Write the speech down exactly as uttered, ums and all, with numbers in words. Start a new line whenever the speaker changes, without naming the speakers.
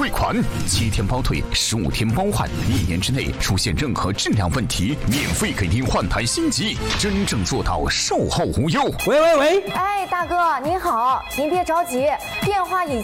退款，七天包退，十五天包换，一年之内出现任何质量问题，免费给您换台新机，真正做到售后无忧。
喂喂喂，
哎，大哥您好，您别着急，电话已经